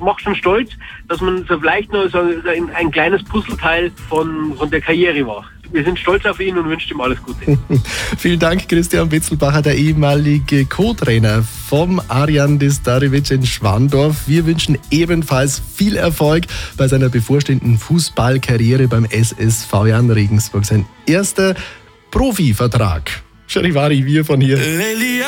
macht schon stolz, dass man so vielleicht noch so ein kleines Puzzleteil von der Karriere war. Wir sind stolz auf ihn und wünschen ihm alles Gute. Vielen Dank, Christian Witzelbacher, der ehemalige Co-Trainer vom Arjan Destarevic in Schwandorf. Wir wünschen ebenfalls viel Erfolg bei seiner bevorstehenden Fußballkarriere beim SSV Jan Regensburg. Sein erster Profivertrag. Charivari, wir von hier.